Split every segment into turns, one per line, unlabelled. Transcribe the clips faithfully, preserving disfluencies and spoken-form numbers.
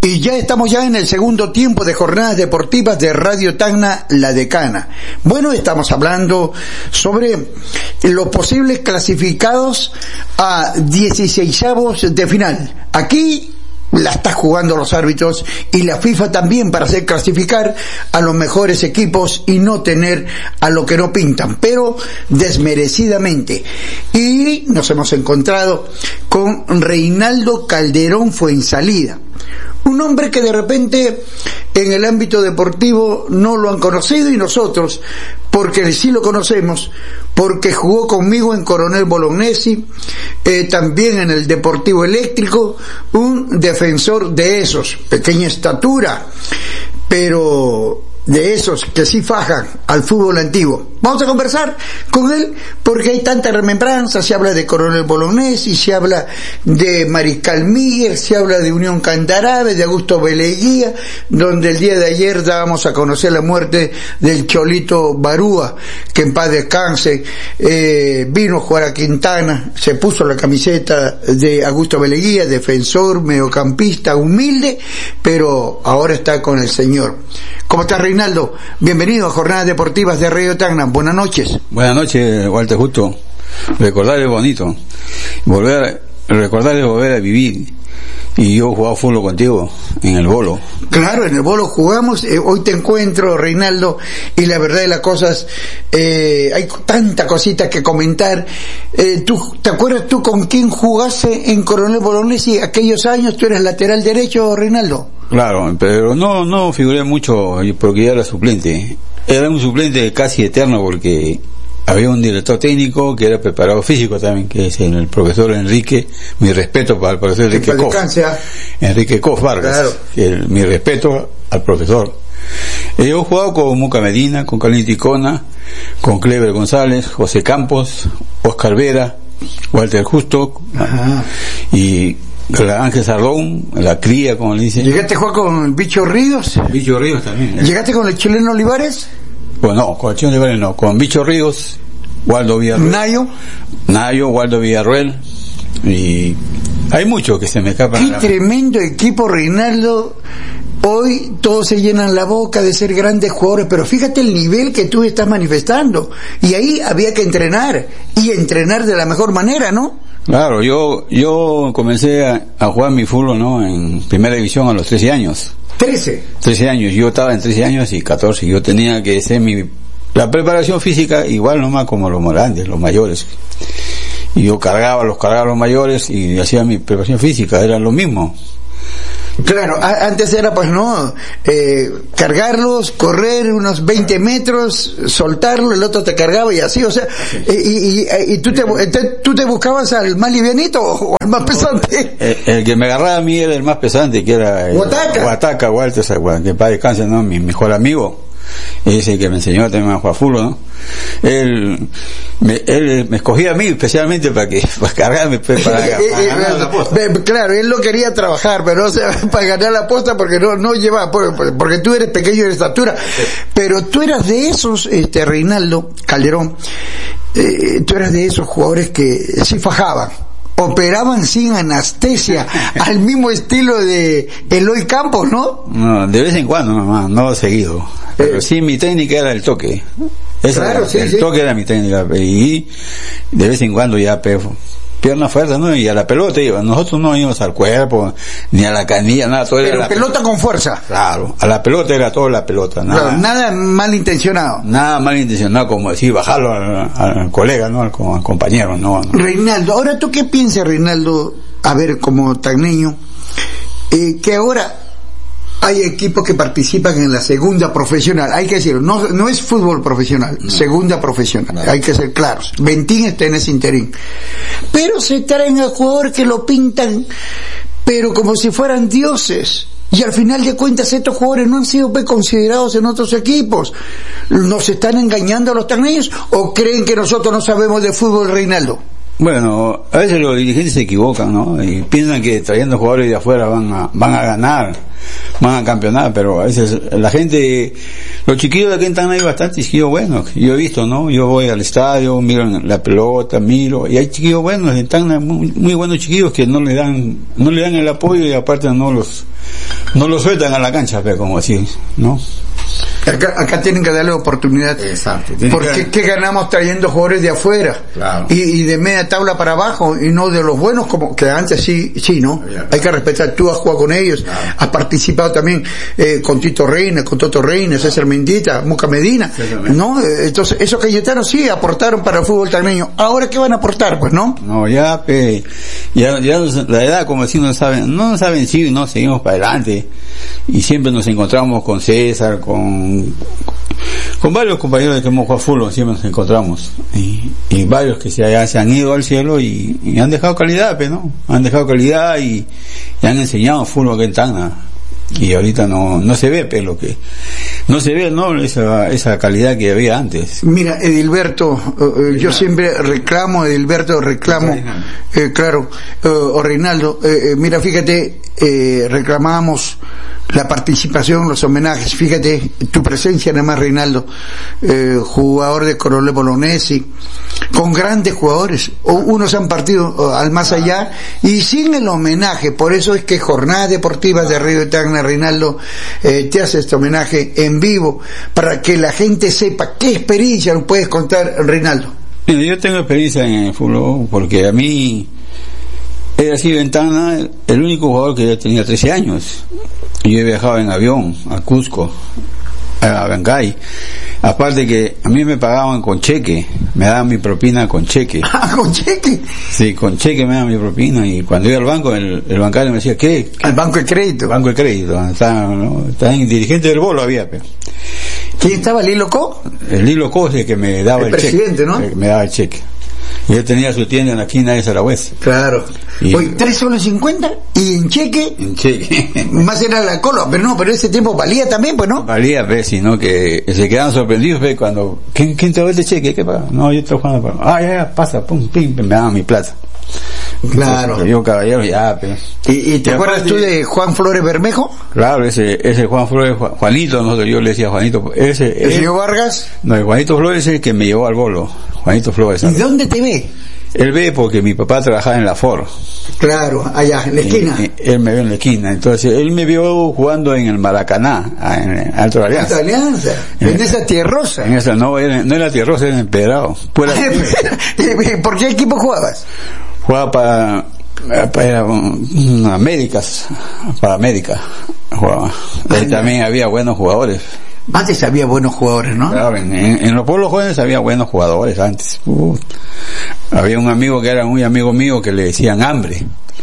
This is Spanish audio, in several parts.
Y ya estamos ya en el segundo tiempo de Jornadas Deportivas de Radio Tacna, La Decana. Bueno, estamos hablando sobre los posibles clasificados a dieciseisavos de final. Aquí la está jugando los árbitros y la FIFA también para hacer clasificar a los mejores equipos y no tener a lo que no pintan, pero desmerecidamente. Y nos hemos encontrado con Reinaldo Calderón Fuensalida, un hombre que de repente en el ámbito deportivo no lo han conocido, y nosotros, porque sí lo conocemos, porque jugó conmigo en Coronel Bolognesi, eh, también en el Deportivo Eléctrico, un defensor de esos, pequeña estatura, pero de esos que sí fajan al fútbol antiguo. Vamos a conversar con él porque hay tanta remembranza. Se habla de Coronel Bolognesi, se habla de Mariscal Miguel, se habla de Unión Candarabe, de Augusto Beleguía, donde el día de ayer dábamos a conocer la muerte del Cholito Barúa, que en paz descanse. Eh, vino a jugar a Quintana, se puso la camiseta de Augusto Beleguía, defensor, mediocampista, humilde, pero ahora está con el Señor. ¿Cómo estás, Reinaldo? Bienvenido a Jornadas Deportivas de Radio Tacna. Buenas noches.
Buenas noches, Walter. Justo recordar es bonito, volver, recordar es volver a vivir. Y yo he jugado fútbol contigo en el Bolo.
Claro, en el Bolo jugamos. Eh, hoy te encuentro, Reinaldo, y la verdad de las cosas, eh, hay tanta cosita que comentar. Eh, ¿tú, ¿Te acuerdas tú con quién jugaste en Coronel Bolognesi aquellos años? Tú eres lateral derecho, Reinaldo.
Claro, pero no, no figuré mucho porque ya era suplente. Era un suplente casi eterno porque había un director técnico que era preparado físico también, que es el profesor Enrique. Mi respeto para el profesor Enrique Kof. Enrique Kof Vargas. Claro. El, mi respeto al profesor. Eh, yo he jugado con Muca Medina, con Carlín Ticona, con Cleber González, José Campos, Oscar Vera, Walter Justo. Ajá. Y Ángel Sardón, la cría, como le dicen.
¿Llegaste a jugar con el Bicho Ríos?
Bicho Ríos también. ¿Eh?
¿Llegaste con el chileno Olivares?
Pues no, con el chileno Olivares no. Con Bicho Ríos, Waldo Villarruel.
Nayo.
Nayo, Waldo Villarruel. Y hay muchos que se me escapan.
Qué la... tremendo equipo, Reinaldo. Hoy todos se llenan la boca de ser grandes jugadores, pero fíjate el nivel que tú estás manifestando. Y ahí había que entrenar, y entrenar de la mejor manera, ¿no?
Claro, yo yo comencé a, a jugar mi fútbol, ¿no? En primera división a los trece años.
¿trece?
trece años, yo estaba en trece años y catorce, yo tenía que hacer mi... La preparación física igual nomás como los grandes, los mayores. Y yo cargaba, los cargaba los mayores y hacía mi preparación física, era lo mismo.
Claro, a, antes era pues no, eh, cargarlos, correr unos veinte metros, soltarlo, el otro te cargaba y así, o sea, y, y, y, y tú, te, te, tú te buscabas al más livianito o al más pesante.
El, el que me agarraba a mí era el más pesante, que era
Guataca.
Guataca, Walter, que para descanse, ¿no? Mi mejor amigo. Ese que me enseñó también a jugar fútbol, ¿no? Él me, él me escogía a mí especialmente para que para cargarme, para, para ganar la posta.
Claro, él no quería trabajar, pero o sea, para ganar la posta porque no no llevaba, porque, porque tú eres pequeño de estatura. Pero tú eras de esos, este Reinaldo Calderón, eh, tú eras de esos jugadores que sí fajaban. Operaban sin anestesia, al mismo estilo de Eloy Campos, ¿no?
No, de vez en cuando nomás, no seguido. Pero sí, mi técnica era el toque. Esa
claro,
era,
sí,
el
sí.
toque era mi técnica. Y de vez en cuando ya pe, pierna fuerte, ¿no? Y a la pelota iba. Nosotros no íbamos al cuerpo, ni a la canilla, nada. Todo
Pero
era la
pelota, pelota con fuerza.
Claro, a la pelota era todo la pelota. Nada,
claro, nada malintencionado.
Nada malintencionado, como decir, bajarlo al, al colega, ¿no? Al, al compañero, ¿no? no.
Reinaldo, ahora tú qué piensas, Reinaldo, a ver, como tacneño, eh, que ahora hay equipos que participan en la segunda profesional, hay que decirlo, no, no es fútbol profesional, no. Segunda profesional, no. Hay que ser claros. Ventín está en ese interín. Pero se traen a jugadores que lo pintan, pero como si fueran dioses. Y al final de cuentas estos jugadores no han sido pues, considerados en otros equipos. ¿Nos están engañando a los tacneños o creen que nosotros no sabemos de fútbol, Reinaldo?
Bueno, a veces los dirigentes se equivocan, ¿no? Y piensan que trayendo jugadores de afuera van a, van a ganar, van a campeonar, pero a veces la gente, los chiquillos de aquí en Tacna hay bastantes chiquillos buenos, yo he visto, ¿no? Yo voy al estadio, miro la pelota, miro, y hay chiquillos buenos en Tacna, muy, muy buenos chiquillos que no le dan, no le dan el apoyo y aparte no los, no lo sueltan a la cancha, pero como así, ¿no?
Acá, acá tienen que darle oportunidad.
Exacto.
Porque que... ¿qué ganamos trayendo jugadores de afuera?
Claro.
Y, y de media tabla para abajo, y no de los buenos, como que antes sí, sí, ¿no? Claro. Hay que respetar. Tú has jugado con ellos, claro. Has participado también eh, con Tito Reina, con Toto Reina, claro. César Mendita, Muca Medina, ¿no? Entonces, esos cayetanos sí aportaron para el fútbol tagneño. ¿Ahora qué van a aportar, pues, no?
No, ya, pe, ya, ya la edad, como si no saben, no saben si, no, seguimos para adelante. Y siempre nos encontramos con César, con con varios compañeros que hemos jugado fútbol, siempre nos encontramos y, y varios que se, ya se han ido al cielo y, y han dejado calidad, pues, ¿no? Han dejado calidad y, y han enseñado fútbol aquí en Tacna, y ahorita no no se ve, pues, lo que no se ve, no esa esa calidad que había antes.
Mira, Edilberto, eh, yo siempre reclamo, Edilberto reclamo, eh, claro, eh, o Reinaldo, eh, mira, fíjate, eh, reclamamos la participación, los homenajes, fíjate, tu presencia nada más, Reinaldo, eh, jugador de Coronel Bolognesi, con grandes jugadores, unos han partido al más allá, y sin el homenaje, por eso es que Jornadas Deportivas de Radio Tacna, Reinaldo, eh, te hace este homenaje en vivo, para que la gente sepa qué experiencia nos puedes contar, Reinaldo.
Mira, yo tengo experiencia en el fútbol, porque a mí, he sido en Tacna el único jugador que yo tenía trece años. Yo he viajado en avión a Cusco, a Bancay. Aparte que a mí me pagaban con cheque, me daban mi propina con cheque.
Ah, ¿con cheque?
Sí, con cheque me daban mi propina, y cuando iba al banco, el, el bancario me decía, ¿qué?
Al banco de crédito.
Banco de crédito, estaba, ¿no? Estaba en dirigente del bolo había, pero.
¿Quién estaba, Lilo Co?
El Lilo Co es el que me daba el,
el presidente,
cheque,
¿no?
El que me daba el cheque. Y él tenía su tienda en la esquina de Zaragoza.
Claro. Y... Oye, tres soles cincuenta y en cheque.
En cheque.
Más era la cola, pero no, pero ese tiempo valía también, pues, ¿no?
Valía, pues, sino que se quedaban sorprendidos, pues, cuando, ¿quién, quién te da este cheque? ¿Qué paga? No, yo estoy jugando para, ah, ya, ya, pasa, pum, pim, me daban mi plata.
Claro.
Entonces, yo, caballero, ya, pues.
¿Y, y te y acuerdas tú de Juan Flores Bermejo?
Claro, ese, ese Juan Flores, Juanito, nosotros, yo le decía Juanito, ese,
¿El señor Vargas?
No, el Juanito Flores es el que me llevó al bolo. Juanito Flores.
¿Y dónde te ve?
Él ve porque mi papá trabajaba en la Ford.
Claro, allá, en la esquina.
Él, él me vio en la esquina. Entonces, él me vio jugando en el Maracaná, en Alto Alianza.
Alto Alianza, en, en esa tierrosa.
En esa, no, era, no era tierrosa, era empedrado.
¿Por qué equipo jugabas?
Jugaba para, para um, Américas, para América. Jugaba. Ahí también había buenos jugadores.
Antes había buenos jugadores, ¿no?
Claro, en, en los pueblos jóvenes había buenos jugadores antes. Uh, había un amigo que era muy amigo mío que le decían Hambre,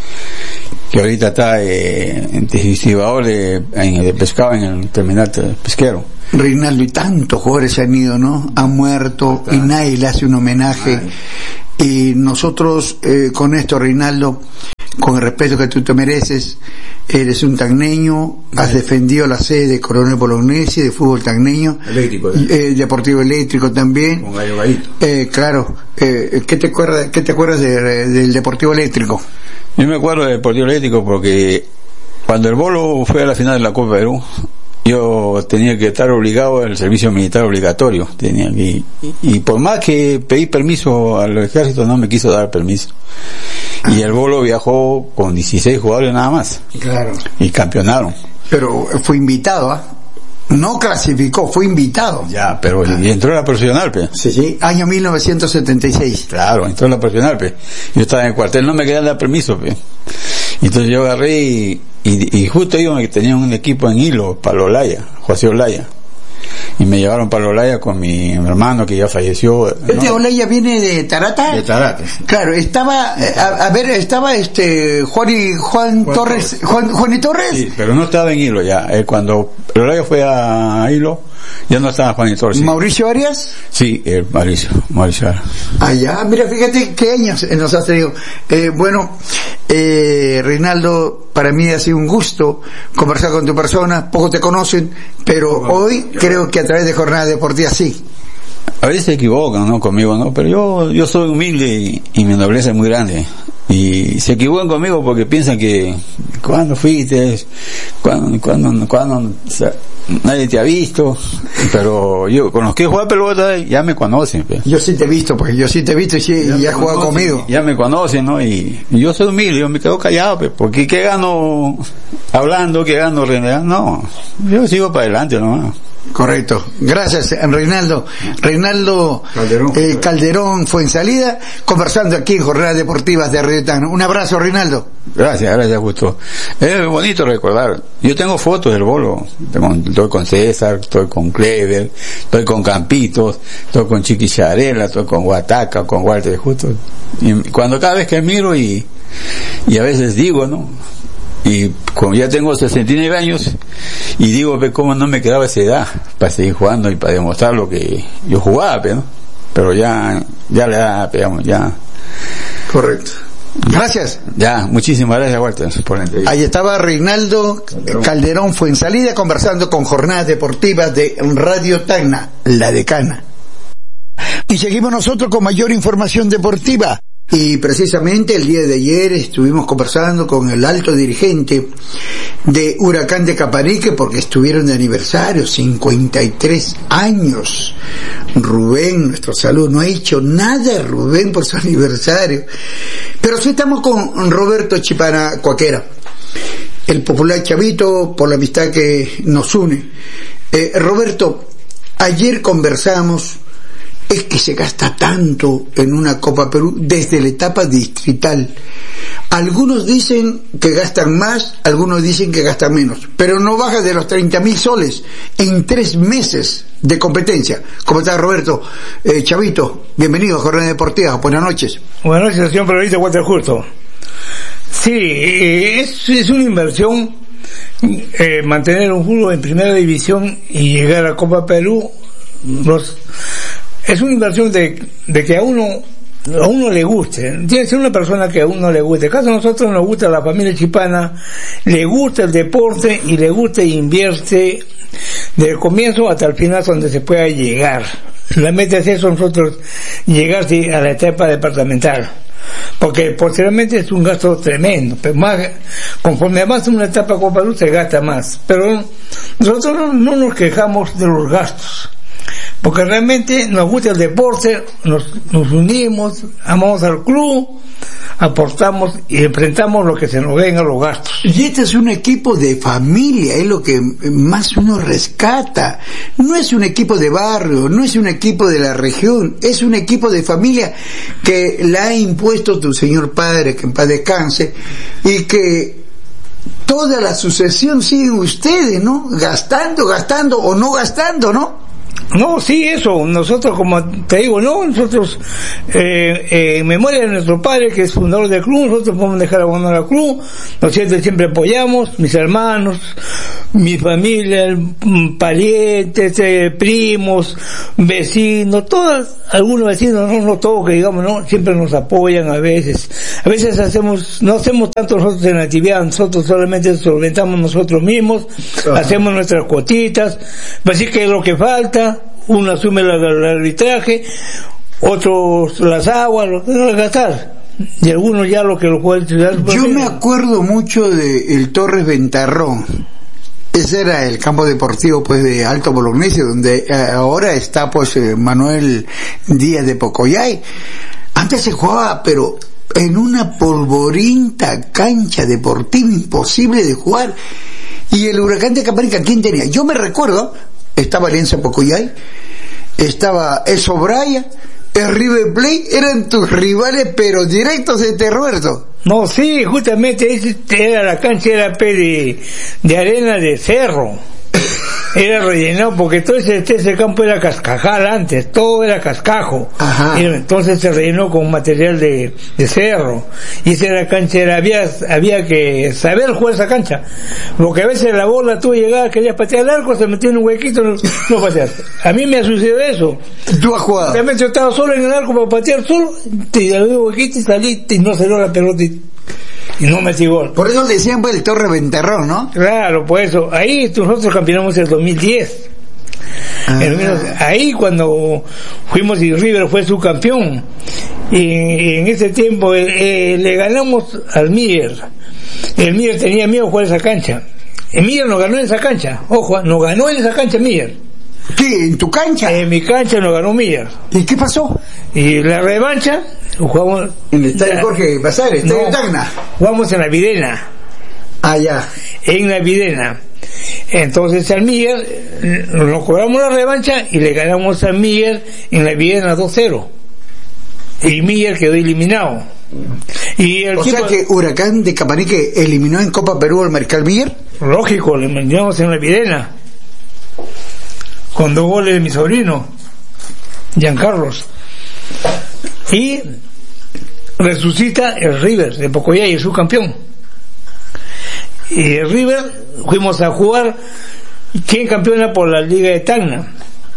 que ahorita está eh, en distribuidor de, de pescado en el terminal pesquero.
Reinaldo, y tantos jugadores se han ido, ¿no? Han muerto, y nadie le hace un homenaje. Ay. Y nosotros, eh, con esto, Reinaldo, con el respeto que tú te mereces, eres un tacneño, has defendido la sede de Coronel Bolognesi, de fútbol tacneño,
eléctrico,
¿eh? Eh, deportivo eléctrico también,
con Gallo Gallito.
Eh, claro, eh, ¿qué te acuerdas, qué te acuerdas de, de, del deportivo eléctrico?
Yo me acuerdo del deportivo eléctrico porque cuando el Bolo fue a la final de la Copa Perú, yo tenía que estar obligado al servicio militar obligatorio, tenía que, y, y por más que pedí permiso al ejército, no me quiso dar permiso. Y el Bolo viajó con dieciséis jugadores nada más.
Claro.
Y campeonaron.
Pero fue invitado, ¿ah? ¿eh? No clasificó, fue invitado.
Ya, pero ah. y entró a la profesional, pe.
Sí, sí, año mil novecientos setenta y seis.
Claro, entró a la profesional, pe. Yo estaba en el cuartel, no me querían dar permiso, pe. Entonces yo agarré y, y, y justo yo que tenía un equipo en Hilo, para Olaya, José Olaya. Y me llevaron para Olaya con mi hermano que ya falleció.
¿Este ¿no? Olaya viene de Tarata?
De Tarata.
Claro, estaba, a, a ver, estaba este Juan y Juan, Juan Torres, Torres. Juan, Juan y Torres.
Sí, pero no estaba en Hilo ya. Eh, cuando Olaya fue a Hilo, ya no estaba Juan y Torres. Sí.
¿Mauricio Arias?
Sí, el Mauricio, Mauricio Arias.
Allá, mira, fíjate qué años nos has traído. Eh, bueno, eh, Reinaldo, para mí ha sido un gusto conversar con tu persona, pocos te conocen, pero bueno, hoy yo... creo que a través de Jornadas Deportivas sí.
A veces se equivocan, ¿no? Conmigo, ¿no? Pero yo, yo soy humilde y, y mi nobleza es muy grande. y se equivocan conmigo porque piensan que ¿cuándo fuiste? ¿Cuándo, cuándo, cuándo, o sea, nadie te ha visto? Pero yo, con los que he jugado pelota ya me conocen. Pues.
Yo sí te he visto, porque yo sí te he visto y, sí, y ya has jugado conmigo.
Ya me conocen, ¿no? Y, y yo soy humilde, yo me quedo callado, pues, porque ¿qué gano hablando? ¿Qué gano renegando? No, yo sigo para adelante nomás.
Correcto. Gracias, Reinaldo. Reinaldo Calderón, eh, Calderón Fuenzalida, conversando aquí en Jornadas Deportivas de Radio Tacna. Un abrazo, Reinaldo.
Gracias, gracias, Justo. Es bonito recordar. Yo tengo fotos del bolo. Tengo, estoy con César, estoy con Clever, estoy con Campitos, estoy con Chiqui Charela, estoy con Huataca, con Walter Justo. Y cuando cada vez que miro y, y a veces digo, ¿no? Y como ya tengo sesenta y nueve años, y digo, pues, cómo no me quedaba esa edad para seguir jugando y para demostrar lo que yo jugaba, pues, ¿no? Pero ya, ya le da, digamos, ya.
Correcto. Gracias.
Ya, muchísimas gracias, Walter, por la entrevista.
Ahí estaba Reinaldo Calderón, Calderón Fuenzalida conversando con Jornadas Deportivas de Radio Tacna, La Decana. Y seguimos nosotros con mayor información deportiva. Y precisamente el día de ayer estuvimos conversando con el alto dirigente de Huracán de Caparique porque estuvieron de aniversario, cincuenta y tres años. Rubén, nuestro salud, no ha hecho nada Rubén por su aniversario. Pero sí estamos con Roberto Chipana Cuaquera, el popular Chavito, por la amistad que nos une. Eh, Roberto, ayer conversamos. Es que se gasta tanto en una Copa Perú desde la etapa distrital. Algunos dicen que gastan más, algunos dicen que gastan menos, pero no baja de los treinta mil soles en tres meses de competencia. ¿Cómo está, Roberto? Eh, Chavito, bienvenido a Jornada Deportiva, buenas noches.
Buenas noches, señor periodista Walter Justo. Sí, eh, es, es una inversión eh, mantener un fútbol en primera división y llegar a Copa Perú. Los Es una inversión de, de que a uno, a uno le guste. Tiene que ser una persona que a uno le guste. En caso de nosotros nos gusta la familia Chipana, le gusta el deporte y le gusta e invierte desde el comienzo hasta el final donde se pueda llegar. La meta es eso, nosotros llegar a la etapa departamental. Porque posteriormente es un gasto tremendo, pero más, conforme avanza una etapa Copa Perú se gasta más. Pero nosotros no, no nos quejamos de los gastos. Porque realmente nos gusta el deporte, nos, nos unimos, amamos al club, aportamos y enfrentamos lo que se nos venga los gastos.
Y este es un equipo de familia, es lo que más uno rescata. No es un equipo de barrio, no es un equipo de la región, es un equipo de familia que la ha impuesto tu señor padre, que en paz descanse, y que toda la sucesión siguen ustedes, ¿no? Gastando, gastando o no gastando, ¿no?
No, sí, eso, nosotros, como te digo, no, nosotros, eh, eh, en memoria de nuestro padre, que es fundador del club, nosotros podemos dejar abandonar al club, nosotros siempre apoyamos, mis hermanos, mi familia, parientes, eh, primos, vecinos, todas, algunos vecinos, no, no todos, que digamos, no, siempre nos apoyan a veces, a veces hacemos, no hacemos tanto nosotros en la actividad, nosotros solamente solventamos nosotros mismos, uh-huh. Hacemos nuestras cuotitas, así que lo que falta, uno asume el, el arbitraje, otros las aguas, lo que no las gastar, y algunos ya lo que lo pueden estudiar.
Yo me acuerdo mucho de el Torres Ventarrón. Ese era el campo deportivo pues de Alto Bolognesi, donde eh, ahora está pues eh, Manuel Díaz de Pocoyay. Antes se jugaba, pero en una polvorienta cancha deportiva imposible de jugar. Y el Huracán de Caparica, ¿quién tenía? Yo me recuerdo, estaba Alianza Pocoyay, estaba el Sobraya, el River Plate, eran tus rivales pero directos de este, Roberto.
No, sí, justamente ese era la cancha, era de, de arena de cerro. Era rellenado porque todo ese, ese campo era cascajal antes, todo era cascajo. Ajá. Y entonces se rellenó con material de, de cerro. Y esa era cancha, era, había, había que saber jugar esa cancha. Porque a veces la bola tú llegabas, querías patear el arco, se metía en un huequito, no, no pateaste. A mí me ha sucedido eso.
¿Tú has jugado?
Realmente yo estaba solo en el arco para patear solo, te abrí un huequito y salí y no salió la pelota y, y no metí gol.
Por eso le decían pues el Torre Ventarrón, ¿no?
Claro, por eso. Ahí nosotros campeonamos el dos mil diez. Ah. Ahí cuando fuimos y River fue subcampeón, y en ese tiempo eh, le ganamos al Miller. El Miller tenía miedo de jugar esa cancha. El Miller nos ganó en esa cancha, ojo, nos ganó en esa cancha Miller.
¿Qué? ¿En tu cancha?
En mi cancha nos ganó Miller.
¿Y qué pasó?
Y la revancha jugamos
en el estadio Jorge Basadre, estadio
no,
Tacna.
Jugamos en la Videna.
Ah, ya.
En la Videna. Entonces al Miller nos cobramos la revancha y le ganamos al Miller en la Videna dos cero. Y Miller quedó eliminado. Y el
o
equipo,
sea que Huracán de Caparique eliminó en Copa Perú al Mariscal Miller.
Lógico, le eliminamos en la Videna. Con dos goles de mi sobrino, Giancarlos. Y resucita el River de Pocoyay, el subcampeón. Y el River fuimos a jugar, ¿quién campeona por la Liga de Tacna?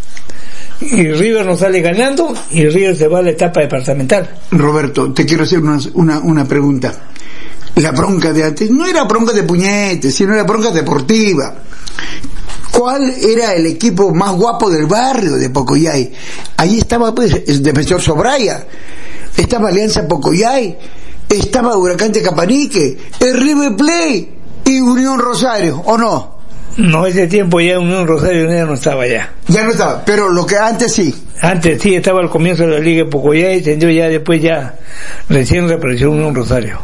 Y River nos sale ganando y River se va a la etapa departamental.
Roberto, te quiero hacer una, una, una pregunta. La bronca de antes no era bronca de puñetes, sino era bronca deportiva. ¿Cuál era el equipo más guapo del barrio de Pocoyay? Ahí estaba pues el Defensor Sobraya, estaba Alianza Pocoyay, estaba Huracán de Caparique, el River Plate y Unión Rosario, ¿o no?
No, ese tiempo ya Unión Rosario ya no estaba ya.
Ya no estaba, pero lo que antes sí.
Antes sí, estaba al comienzo de la Liga de Pocoyay, y ya después ya recién reapareció Unión Rosario.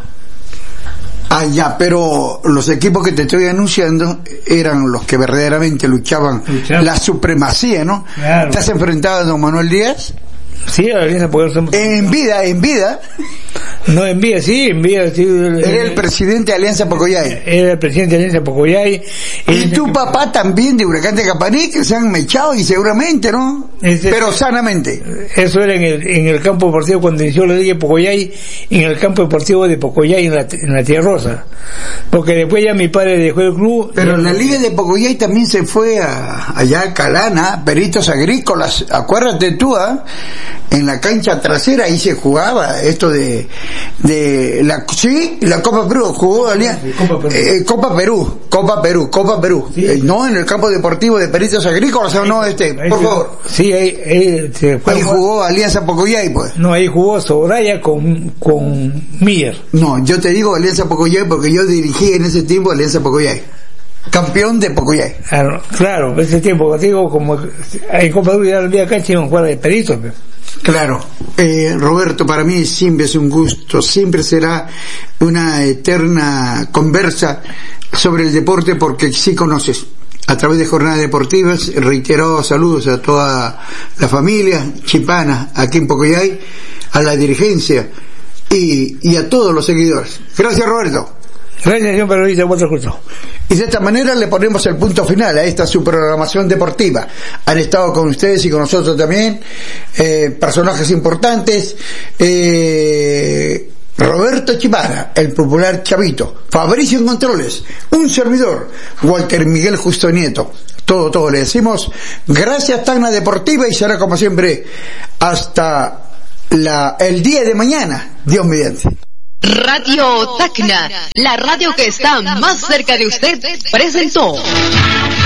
Ah, ya, pero los equipos que te estoy anunciando eran los que verdaderamente luchaban Luchamos. la supremacía, ¿no?
Claro.
¿Te has enfrentado a don Manuel Díaz?
Sí, a la Alianza Pocoyay.
En vida, en vida.
No, en vida, sí, en vida. Sí,
era el presidente de Alianza Pocoyay.
Era el presidente de Alianza Pocoyay.
Y tu papá también de Huracán de Caparique, se han mechado y seguramente, ¿no? Ese, pero sanamente.
Eso era en el, en el campo deportivo cuando inició la Liga de Pocoyay, en el campo deportivo de Pocoyay, en la, en la Tierra Rosa. Porque después ya mi padre dejó el club.
Pero en la Liga de Pocoyay también se fue a, allá a Calana, Peritos Agrícolas, acuérdate tú, ¿ah? ¿eh? En la cancha trasera ahí se jugaba esto de de la sí la Copa Perú jugó Alianza, sí, Copa Perú. Eh, Copa Perú Copa Perú Copa Perú sí. eh, no en el campo deportivo de Peritos Agrícolas o no este
ahí
por
se,
favor
sí ahí ahí, se
ahí jugó Alianza Pocoyay pues
no ahí jugó Sobraya con con Miller.
No, yo te digo Alianza Pocoyay porque yo dirigí en ese tiempo Alianza Pocoyay, campeón de Pocoyay.
Claro, claro, ese tiempo digo como en Copa Perú ya había cancha iban a jugar de Peritos pero.
Claro, eh, Roberto, para mí siempre es un gusto, siempre será una eterna conversa sobre el deporte porque sí conoces. A través de jornadas deportivas, reiterados saludos a toda la familia chipana aquí en Pocoyay, a la dirigencia y, y a todos los seguidores. Gracias, Roberto.
Gracias, señor periodista, mucho gusto.
Y de esta manera le ponemos el punto final a esta su programación deportiva. Han estado con ustedes y con nosotros también eh, personajes importantes, eh, Roberto Chipana, el popular Chavito, Fabricio en Controles, un servidor, Walter Miguel Justo Nieto. Todo, todo le decimos gracias Tacna Deportiva y será como siempre hasta la, el día de mañana, Dios mediante.
Radio Tacna, la radio que está más cerca de usted, presentó.